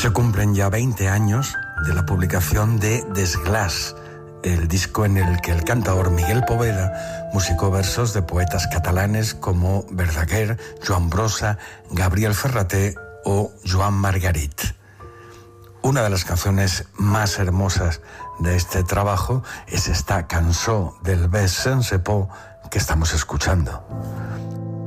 Se cumplen ya 20 años de la publicación de Desglaç, el disco en el que el cantador Miguel Poveda musicó versos de poetas catalanes como Verdaguer, Joan Brossa, Gabriel Ferrater o Joan Margarit. Una de las canciones más hermosas de este trabajo es esta cançó del Bes sense por que estamos escuchando.